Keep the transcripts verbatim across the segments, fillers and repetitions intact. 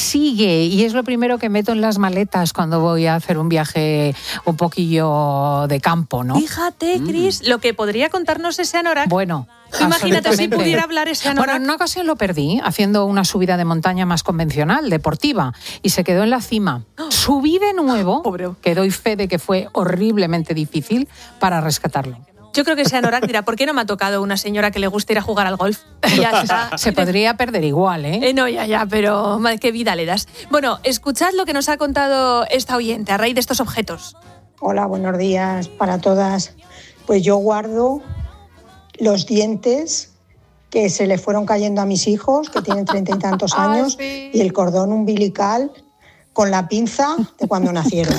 sigue y es lo primero que meto en las maletas cuando voy a hacer un viaje un poquillo de campo, ¿no? Fíjate, Cris, mm. lo que podría contarnos ese anorak. Bueno, imagínate si pudiera hablar ese anorak. Bueno, en una ocasión lo perdí haciendo una subida de montaña más convencional, deportiva, y se quedó en la cima. Oh. Subí de nuevo, Pobre. que doy fe de que fue horriblemente difícil para rescatarlo. Yo creo que ese anorak dirá, ¿por qué no me ha tocado una señora que le gusta ir a jugar al golf? Y ya está. Se podría perder igual, ¿eh? eh no, ya, ya, pero qué vida le das. Bueno, escuchad lo que nos ha contado esta oyente a raíz de estos objetos. Hola, buenos días para todas. Pues yo guardo los dientes que se le fueron cayendo a mis hijos, que tienen treinta y tantos años, ah, sí. y el cordón umbilical con la pinza de cuando nacieron.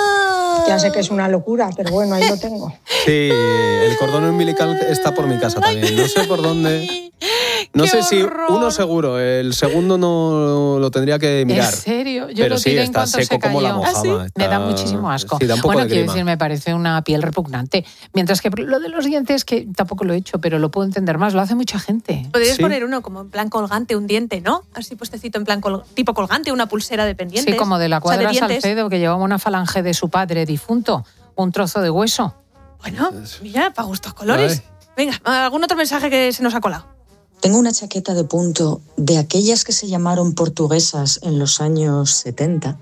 Ya sé que es una locura, pero bueno, ahí lo tengo. Sí, el cordón umbilical está por mi casa también. No sé por dónde. No ¡Qué sé si horror! uno seguro, el segundo no lo tendría que mirar. ¿En serio? Yo pero lo tiré sí, en está cuanto seco se cayó. como la mojama. ¿Ah, sí? Está... Me da muchísimo asco. Sí, da un poco bueno, de quiero grima. decir, me parece una piel repugnante. Mientras que lo de los dientes, que tampoco lo he hecho, pero lo puedo entender más, lo hace mucha gente. Podrías ¿Sí? poner uno como en plan colgante, un diente, ¿no? Así puestecito en plan col- tipo colgante, una pulsera de pendientes. Sí, como de la cuadra o sea, de Salcedo, que llevaba una falange de su padre difunto, un trozo de hueso. Bueno, mira, para gustos colores. Ay. Venga, ¿algún otro mensaje que se nos ha colado? Tengo una chaqueta de punto de aquellas que se llamaron portuguesas en los años setenta,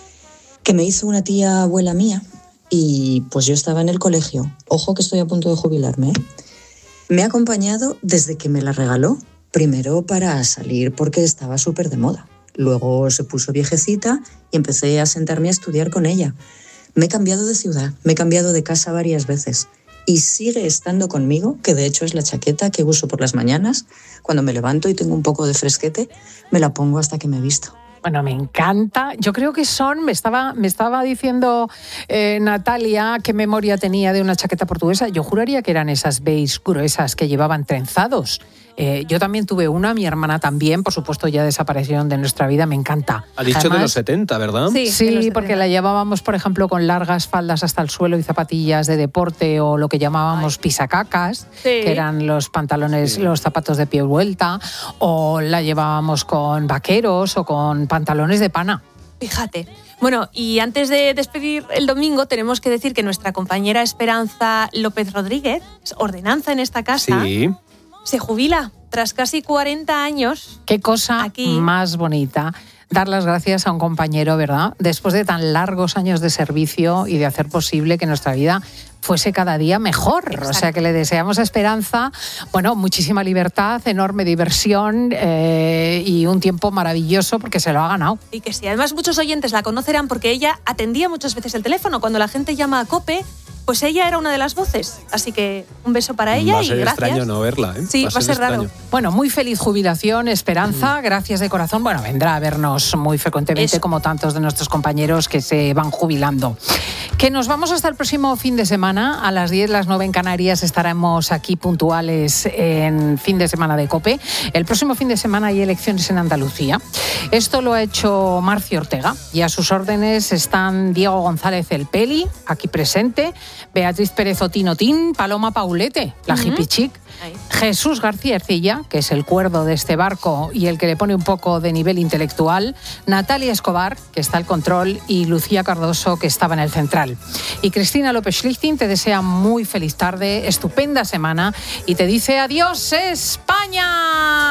que me hizo una tía abuela mía y pues yo estaba en el colegio. Ojo que estoy a punto de jubilarme, ¿eh? Me ha acompañado desde que me la regaló, primero para salir porque estaba súper de moda. Luego se puso viejecita y empecé a sentarme a estudiar con ella. Me he cambiado de ciudad, me he cambiado de casa varias veces. Y sigue estando conmigo, que de hecho es la chaqueta que uso por las mañanas. Cuando me levanto y tengo un poco de fresquete, me la pongo hasta que me visto. Bueno, me encanta. Yo creo que son, me estaba, me estaba diciendo eh, Natalia qué memoria tenía de una chaqueta portuguesa. Yo juraría que eran esas beige gruesas que llevaban trenzados. Eh, yo también tuve una, mi hermana también, por supuesto ya desaparecieron de nuestra vida, me encanta. Ha dicho Además, de los setenta, ¿verdad? Sí, sí porque la llevábamos, por ejemplo, con largas faldas hasta el suelo y zapatillas de deporte o lo que llamábamos Ay. pisacacas, sí. que eran los pantalones, sí. los zapatos de pie vuelta, o la llevábamos con vaqueros o con pantalones de pana. Fíjate. Bueno, y antes de despedir el domingo, tenemos que decir que nuestra compañera Esperanza López Rodríguez, ordenanza en esta casa, sí. se jubila tras casi cuarenta años. Qué cosa aquí. Más bonita. Dar las gracias a un compañero, ¿verdad? Después de tan largos años de servicio y de hacer posible que nuestra vida fuese cada día mejor. Exacto. O sea, que le deseamos a Esperanza, bueno, muchísima libertad, enorme diversión eh, y un tiempo maravilloso porque se lo ha ganado. Y que sí, además muchos oyentes la conocerán porque ella atendía muchas veces el teléfono. Cuando la gente llama a COPE, pues ella era una de las voces. Así que un beso para ella y gracias. Va a ser extraño no verla, ¿eh? Sí, va a ser, va a ser raro. Bueno, muy feliz jubilación, Esperanza. Mm. Gracias de corazón. Bueno, vendrá a vernos muy frecuentemente, Eso. como tantos de nuestros compañeros que se van jubilando. Que nos vamos hasta el próximo fin de semana. A las diez, las nueve en Canarias, estaremos aquí puntuales en fin de semana de COPE. El próximo fin de semana hay elecciones en Andalucía. Esto lo ha hecho Marcio Ortega y a sus órdenes están Diego González El Peli, aquí presente, Beatriz Pérez Otinotín, Paloma Paulete, la uh-huh. hippie chic, Ahí. Jesús García Ercilla, que es el cuerdo de este barco y el que le pone un poco de nivel intelectual, Natalia Escobar, que está al control, y Lucía Cardoso, que estaba en el central. Y Cristina López Schlichting te desea muy feliz tarde, estupenda semana y te dice adiós, España.